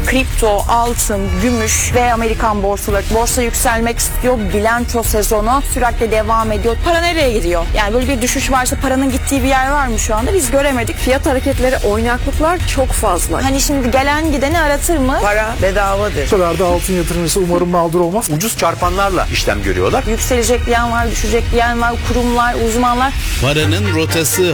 kripto, altın, gümüş ve Amerikan borsaları. Borsa yükselmek istiyor. Bilanço sezonu sürekli devam ediyor. Para nereye gidiyor? Yani böyle bir düşüş varsa paranın gittiği bir yer var mı şu anda? Biz göremedik. Fiyat hareketleri, oynaklıklar çok fazla. Hani şimdi gelen gideni aratır mı? Para bedavadır. Bu kadar da altın yatırımcısı umarım mağdur olmaz. Ucuz çarpanlarla işlem görüyorlar. Yükselecek diyen var, düşecek diyen var, kurumlar, uzmanlar. Paranın rotası